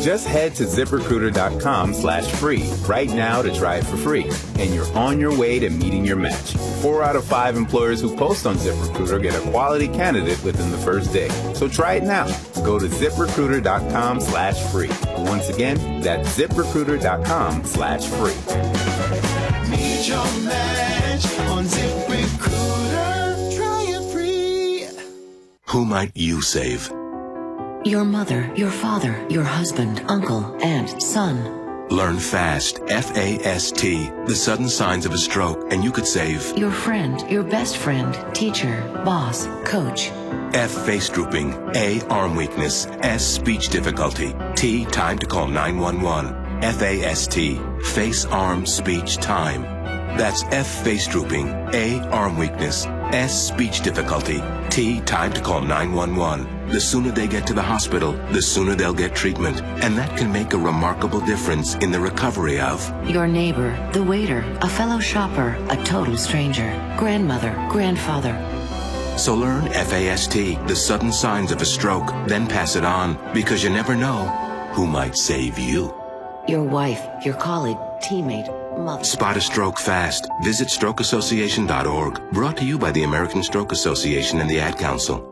Just head to ZipRecruiter.com/free right now to try it for free, and you're on your way to meeting your match. 4 out of 5 employers who post on ZipRecruiter get a quality candidate within the first day. So try it now. Go to ZipRecruiter.com/free. Once again, that's ZipRecruiter.com/free. Meet your match on ZipRecruiter. Try it free. Who might you save? Your mother, your father, your husband, uncle, aunt, son. Learn FAST, F-A-S-T, the sudden signs of a stroke, and you could save your friend, your best friend, teacher, boss, coach. F, face drooping. A, arm weakness. S, speech difficulty. T, time to call 911. F-A-S-T, face, arm, speech, time. That's F, face drooping. A, arm weakness. S, speech difficulty. T, time to call 911. The sooner they get to the hospital, the sooner they'll get treatment. And that can make a remarkable difference in the recovery of your neighbor, the waiter, a fellow shopper, a total stranger, grandmother, grandfather. So learn FAST, the sudden signs of a stroke, then pass it on, because you never know who might save you. Your wife, your colleague, teammate, mother. Spot a stroke fast. Visit strokeassociation.org. Brought to you by the American Stroke Association and the Ad Council.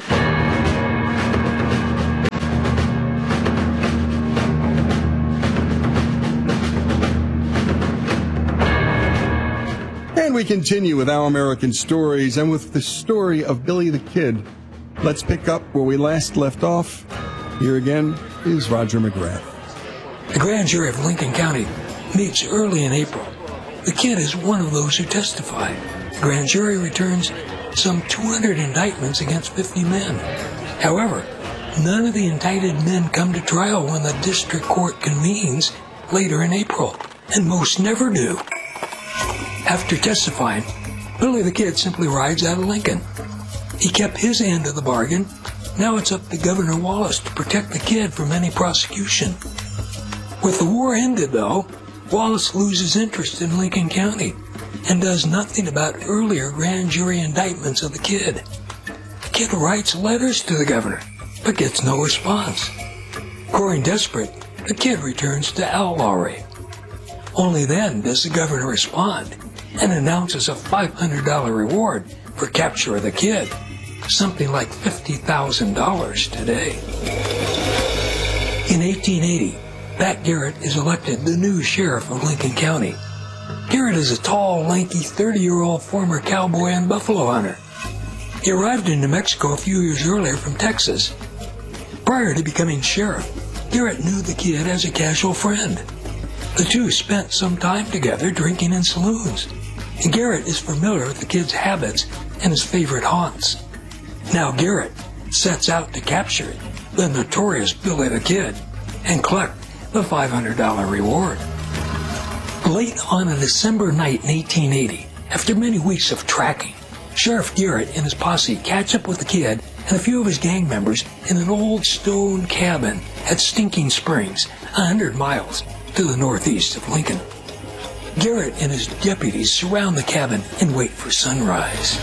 And we continue with Our American Stories and with the story of Billy the Kid. Let's pick up where we last left off. Here again is Roger McGrath. The grand jury of Lincoln County meets early in April. The kid is one of those who testified. The grand jury returns some 200 indictments against 50 men. However, none of the indicted men come to trial when the district court convenes later in April, and most never do. After testifying, Billy the Kid simply rides out of Lincoln. He kept his end of the bargain. Now it's up to Governor Wallace to protect the kid from any prosecution. With the war ended, though, Wallace loses interest in Lincoln County and does nothing about earlier grand jury indictments of the kid. The kid writes letters to the governor, but gets no response. Growing desperate, the kid returns to outlawry. Only then does the governor respond and announces a $500 reward for capture of the kid, something like $50,000 today. In 1880, Pat Garrett is elected the new sheriff of Lincoln County. Garrett is a tall, lanky, 30-year-old former cowboy and buffalo hunter. He arrived in New Mexico a few years earlier from Texas. Prior to becoming sheriff, Garrett knew the kid as a casual friend. The two spent some time together drinking in saloons, and Garrett is familiar with the kid's habits and his favorite haunts. Now Garrett sets out to capture the notorious Billy the Kid and collect the $500 reward. Late on a December night in 1880, after many weeks of tracking, Sheriff Garrett and his posse catch up with the kid and a few of his gang members in an old stone cabin at Stinking Springs, 100 miles to the northeast of Lincoln. Garrett and his deputies surround the cabin and wait for sunrise.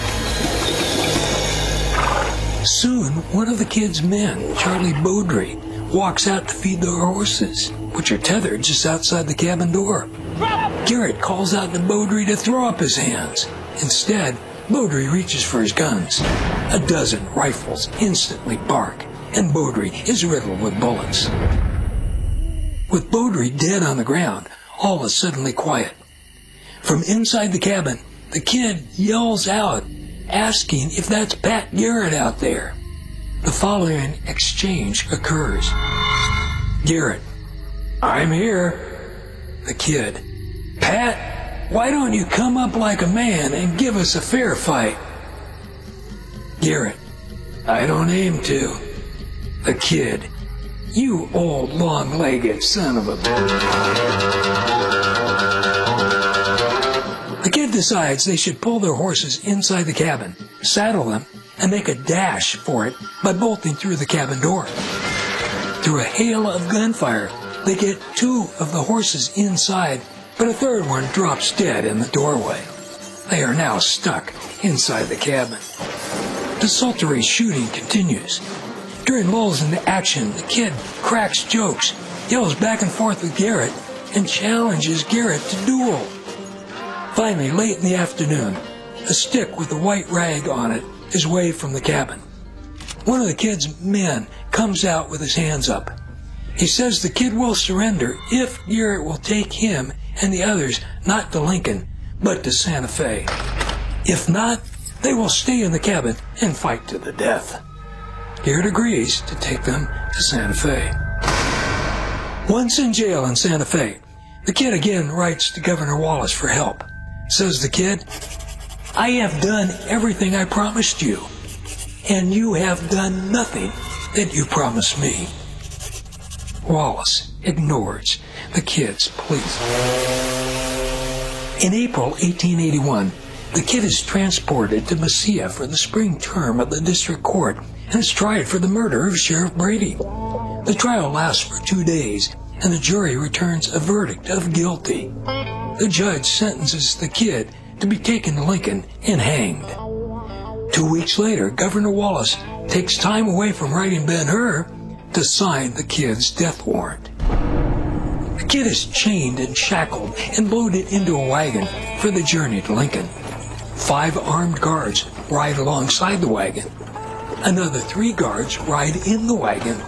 Soon, one of the kid's men, Charlie Beaudry, walks out to feed their horses, which are tethered just outside the cabin door. Garrett calls out to Beaudry to throw up his hands. Instead, Beaudry reaches for his guns. A dozen rifles instantly bark, and Beaudry is riddled with bullets. With Beaudry dead on the ground, all is suddenly quiet. From inside the cabin, the kid yells out, asking if that's Pat Garrett out there. The following exchange occurs. Garrett: "I'm here." The kid: "Pat, why don't you come up like a man and give us a fair fight?" Garrett: "I don't aim to." The kid: "You old long-legged son of a..." The kid decides they should pull their horses inside the cabin, saddle them, and make a dash for it by bolting through the cabin door. Through a hail of gunfire, they get two of the horses inside, but a third one drops dead in the doorway. They are now stuck inside the cabin. Desultory shooting continues. During lulls in the action, the kid cracks jokes, yells back and forth with Garrett, and challenges Garrett to duel. Finally, late in the afternoon, a stick with a white rag on it is waved from the cabin. One of the kid's men comes out with his hands up. He says the kid will surrender if Garrett will take him and the others not to Lincoln, but to Santa Fe. If not, they will stay in the cabin and fight to the death. Garrett agrees to take them to Santa Fe. Once in jail in Santa Fe, the kid again writes to Governor Wallace for help. Says the kid, "I have done everything I promised you, and you have done nothing that you promised me." Wallace ignores the kid's pleas. In April 1881, the kid is transported to Mesilla for the spring term of the district court and is tried for the murder of Sheriff Brady. The trial lasts for 2 days, and the jury returns a verdict of guilty. The judge sentences the kid to be taken to Lincoln and hanged. 2 weeks later, Governor Wallace takes time away from writing Ben-Hur to sign the kid's death warrant. The kid is chained and shackled and loaded into a wagon for the journey to Lincoln. 5 armed guards ride alongside the wagon. Another 3 guards ride in the wagon